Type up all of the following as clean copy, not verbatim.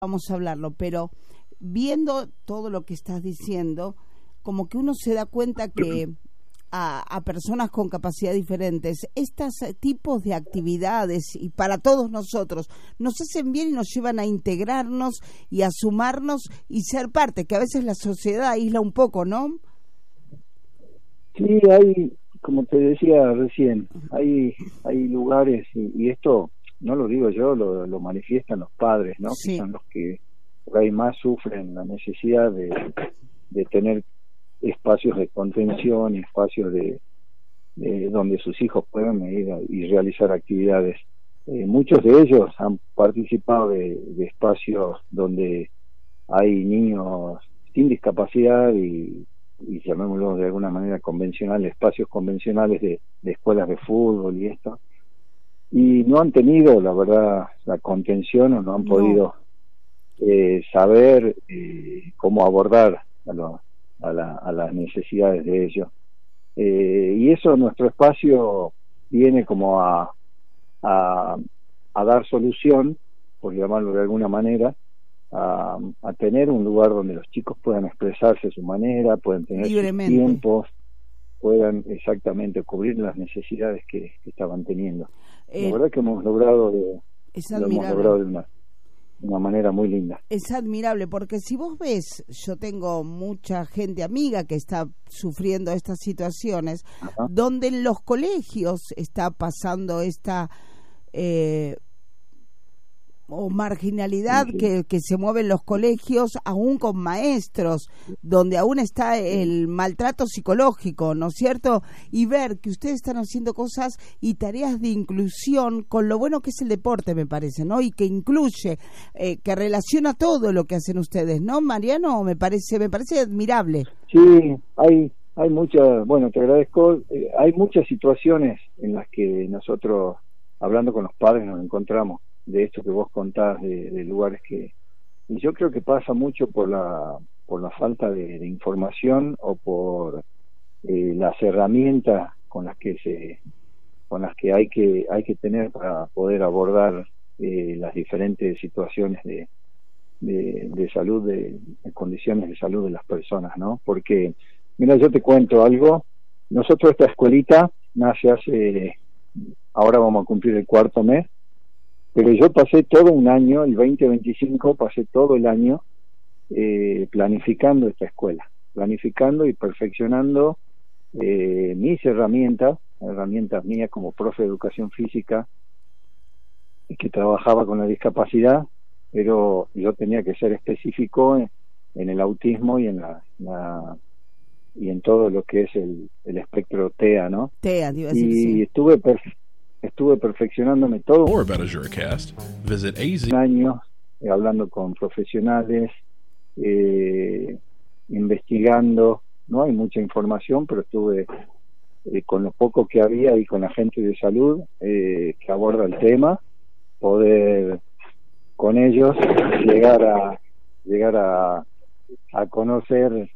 vamos a hablarlo, pero viendo todo lo que estás diciendo, como que uno se da cuenta que a personas con capacidad diferentes, estos tipos de actividades, y para todos nosotros, nos hacen bien y nos llevan a integrarnos y a sumarnos y ser parte, que a veces la sociedad aísla un poco, ¿no? Sí, hay, como te decía recién, hay lugares, y esto no lo digo yo, lo manifiestan los padres, ¿no? Sí. Que son los que por ahí más sufren la necesidad de tener espacios de contención y espacios de donde sus hijos puedan ir y realizar actividades. Muchos de ellos han participado de espacios donde hay niños sin discapacidad y llamémoslo de alguna manera convencional, espacios convencionales de escuelas de fútbol y esto, y no han tenido, la verdad, la contención o no han podido saber cómo abordar a las necesidades de ellos. Y eso, nuestro espacio viene como a dar solución, por llamarlo de alguna manera, a tener un lugar donde los chicos puedan expresarse a su manera, puedan tener sus tiempos, puedan exactamente cubrir las necesidades que estaban teniendo. La verdad que hemos logrado de una manera muy linda. Es admirable, porque si vos ves, yo tengo mucha gente amiga que está sufriendo estas situaciones, Ajá. donde en los colegios está pasando esta o marginalidad, sí. que se mueve en los colegios, aún con maestros, donde aún está el maltrato psicológico, ¿no es cierto? Y ver que ustedes están haciendo cosas y tareas de inclusión, con lo bueno que es el deporte, me parece, ¿no? Y que incluye, que relaciona todo lo que hacen ustedes, ¿no, Mariano? Me parece admirable. Sí, hay muchas, bueno, te agradezco, hay muchas situaciones en las que nosotros, hablando con los padres, nos encontramos de esto que vos contás, de lugares que, y yo creo que pasa mucho por la falta de información o por las herramientas con las que hay que tener para poder abordar las diferentes situaciones de salud, de condiciones de salud de las personas, ¿no? Porque mira, yo te cuento algo. Nosotros, esta escuelita nace ahora vamos a cumplir el 4º mes, pero yo pasé todo un año, el 2025, pasé todo el año planificando esta escuela, planificando y perfeccionando mis herramientas mías como profe de educación física, que trabajaba con la discapacidad, pero yo tenía que ser específico en el autismo y y en todo lo que es el espectro TEA, ¿no? TEA, te iba a decir, y sí. Estuve perfeccionándome todo visit un año, hablando con profesionales, investigando. No hay mucha información, pero estuve con lo poco que había y con la gente de salud que aborda el tema, poder con ellos llegar a conocer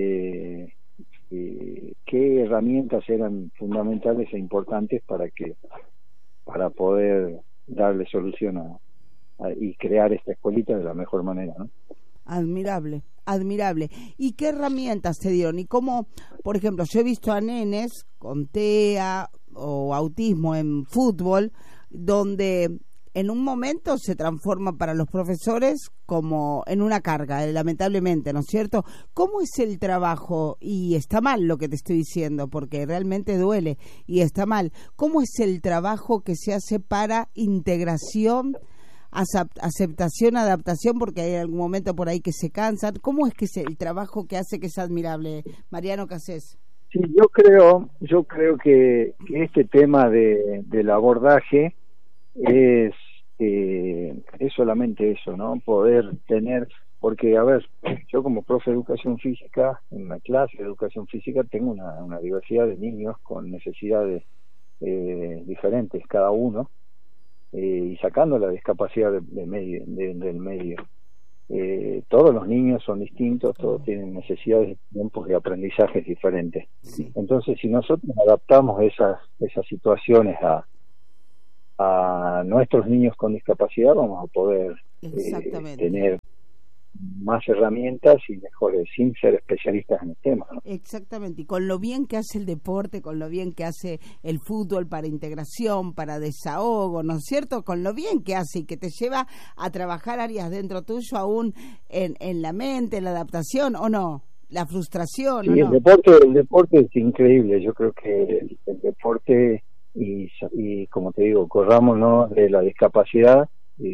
qué herramientas eran fundamentales e importantes para poder darle solución y crear esta escuelita de la mejor manera, ¿no? Admirable. ¿Y qué herramientas te dieron? Y cómo, por ejemplo, yo he visto a nenes con TEA o autismo en fútbol, donde en un momento se transforma para los profesores como en una carga, lamentablemente, ¿no es cierto? ¿Cómo es el trabajo? Y está mal lo que te estoy diciendo, porque realmente duele y está mal. ¿Cómo es el trabajo que se hace para integración, aceptación, adaptación? Porque hay algún momento por ahí que se cansan. ¿Cómo es que es el trabajo que hace que es admirable? Mariano, ¿qué haces? Sí, yo creo que este tema del abordaje es solamente eso, ¿no? Poder tener, porque a ver, yo como profe de educación física, en la clase de educación física tengo una diversidad de niños con necesidades diferentes cada uno, y sacando la discapacidad del medio. Todos los niños son distintos, todos tienen necesidades y tiempos de aprendizaje diferentes. Sí. Entonces, si nosotros adaptamos esas situaciones a nuestros niños con discapacidad, vamos a poder Exactamente. tener más herramientas y mejores, sin ser especialistas en el tema, ¿no? Exactamente, y con lo bien que hace el deporte, con lo bien que hace el fútbol para integración, para desahogo, ¿no es cierto? Con lo bien que hace y que te lleva a trabajar áreas dentro tuyo aún en la mente, en la adaptación, ¿o no? La frustración, Sí, ¿o no? el deporte es increíble. Yo creo que el deporte y como te digo, corrámonos de la discapacidad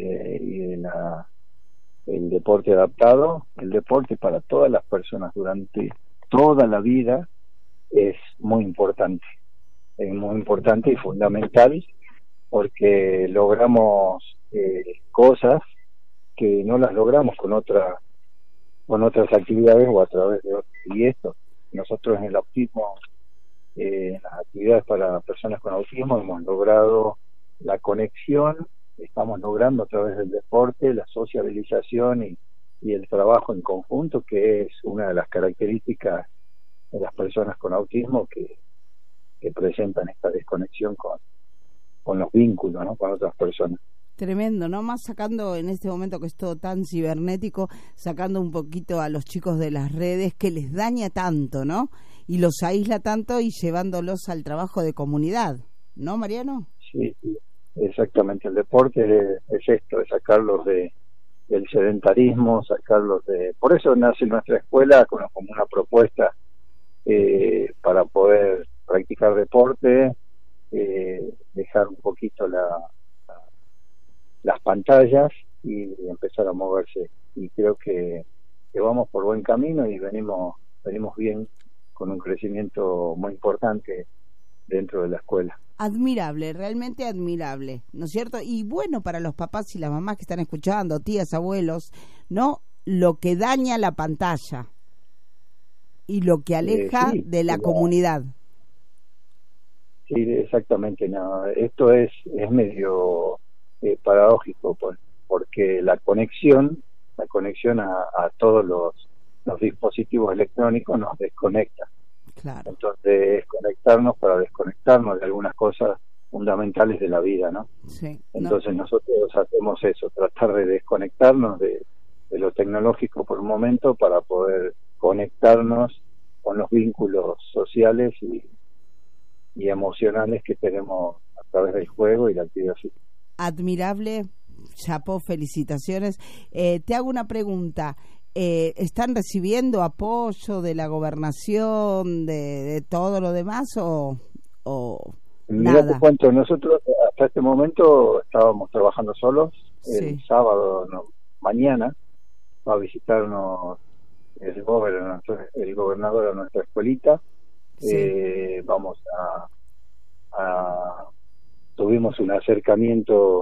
el deporte adaptado. El deporte para todas las personas durante toda la vida es muy importante y fundamental, porque logramos cosas que no las logramos con otras actividades o a través de otras. Y esto, nosotros en el autismo, en las actividades para personas con autismo, hemos logrado la conexión, estamos logrando a través del deporte la sociabilización y el trabajo en conjunto, que es una de las características de las personas con autismo que presentan esta desconexión con los vínculos, ¿no?, con otras personas. Tremendo, ¿no? Más sacando en este momento que es todo tan cibernético, sacando un poquito a los chicos de las redes que les daña tanto, ¿no? Y los aísla tanto y llevándolos al trabajo de comunidad, ¿no, Mariano? Sí, exactamente. El deporte es esto, es sacarlos del sedentarismo, sacarlos de... Por eso nace nuestra escuela como una propuesta para poder practicar deporte, dejar un poquito las pantallas y empezar a moverse. Y creo que vamos por buen camino y venimos bien, con un crecimiento muy importante dentro de la escuela. Admirable, realmente admirable, ¿no es cierto? Y bueno, para los papás y las mamás que están escuchando, tías, abuelos, ¿no? Lo que daña la pantalla y lo que aleja sí, de la comunidad. Sí, exactamente. No, esto es medio paradójico, porque la conexión a todos los dispositivos electrónicos nos desconecta. Claro. Entonces, desconectarnos para desconectarnos de algunas cosas fundamentales de la vida, ¿no? Sí. Entonces nosotros hacemos eso, tratar de desconectarnos de lo tecnológico por un momento para poder conectarnos con los vínculos sociales y emocionales que tenemos a través del juego y la actividad física. Admirable, chapó, felicitaciones. Te hago una pregunta. ¿Están recibiendo apoyo de la gobernación, de todo lo demás o Mira, nada? te cuento, nosotros hasta este momento estábamos trabajando solos. Sí. El sábado, mañana, va a visitarnos el gobernador de nuestra escuelita. Sí. Vamos tuvimos un acercamiento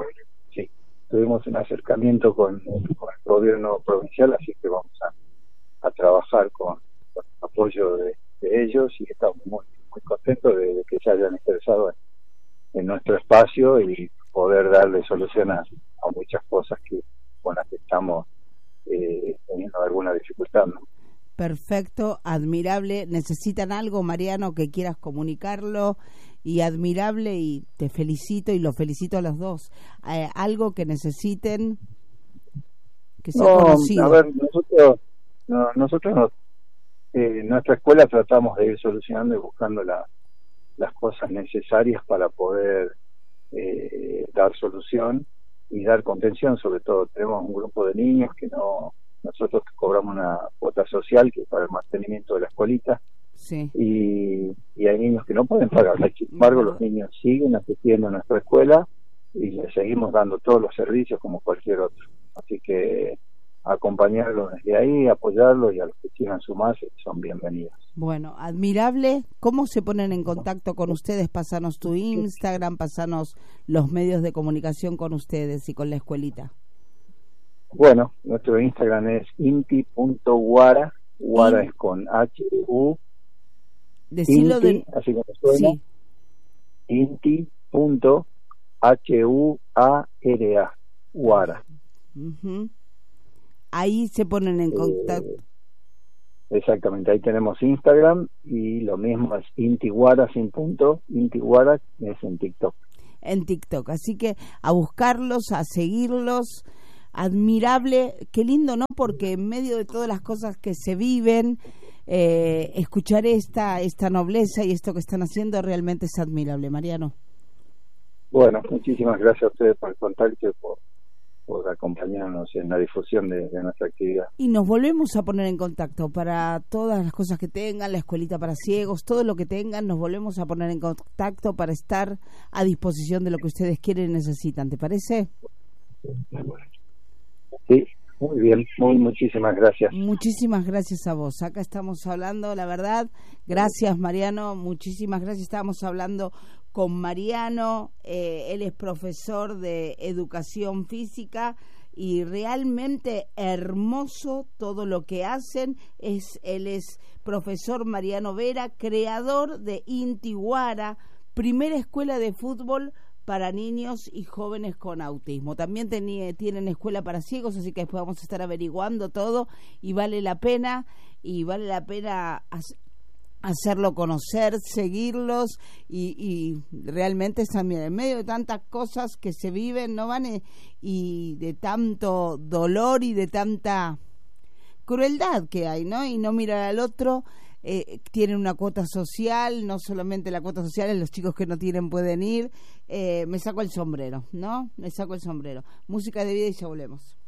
con el gobierno provincial, así que vamos a trabajar con el apoyo de ellos, y estamos muy contentos de que se hayan interesado en nuestro espacio y poder darle solución a muchas cosas con las que estamos teniendo alguna dificultad, ¿no? Perfecto, admirable. ¿Necesitan algo, Mariano, que quieras comunicarlo? Y admirable, y te felicito y los felicito a los dos. ¿Algo que necesiten que sea conocido? A ver, nosotros en nuestra escuela tratamos de ir solucionando y buscando las cosas necesarias para poder dar solución y dar contención. Sobre todo tenemos un grupo de niños que nosotros cobramos una cuota social que es para el mantenimiento de la escuelita. Sí. Y hay niños que no pueden pagar. Sin embargo, los niños siguen asistiendo a nuestra escuela y les seguimos dando todos los servicios como cualquier otro. Así que acompañarlos desde ahí, apoyarlos, y a los que quieran sumarse son bienvenidos. Bueno, admirable. ¿Cómo se ponen en contacto con ustedes? Pásanos tu Instagram, pásanos los medios de comunicación con ustedes y con la escuelita. Bueno, nuestro Instagram es inti.guara. Guara es con H-U. Decilo Inti, así como suena. Sí. Inti.huara. Guara. Uh-huh. Ahí se ponen en contacto. Exactamente, ahí tenemos Instagram, y lo mismo es Intiguara sin punto. Intiguara es en TikTok. En TikTok, así que a buscarlos, a seguirlos, admirable, qué lindo, ¿no? Porque en medio de todas las cosas que se viven, escuchar esta nobleza y esto que están haciendo realmente es admirable, Mariano. Bueno, muchísimas gracias a ustedes por el contacto y por acompañarnos en la difusión de nuestra actividad. Y nos volvemos a poner en contacto para todas las cosas que tengan, la escuelita para ciegos, todo lo que tengan, nos volvemos a poner en contacto para estar a disposición de lo que ustedes quieren y necesitan, ¿te parece? Sí, muy bien, muchísimas gracias. Muchísimas gracias a vos. Acá estamos hablando, la verdad, gracias Mariano, muchísimas gracias. Estábamos hablando con Mariano, él es profesor de educación física y realmente hermoso todo lo que hacen. Él es profesor Mariano Vera, creador de Intihuara, primera escuela de fútbol para niños y jóvenes con autismo. También tienen escuela para ciegos, así que después vamos a estar averiguando todo y vale la pena hacerlo conocer, seguirlos y realmente también en medio de tantas cosas que se viven, ¿no, Vane? Y de tanto dolor y de tanta crueldad que hay, ¿no? Y no mirar al otro. Tienen una cuota social, no solamente la cuota social, los chicos que no tienen pueden ir. Me saco el sombrero, ¿no? Me saco el sombrero. Música de vida y ya volvemos.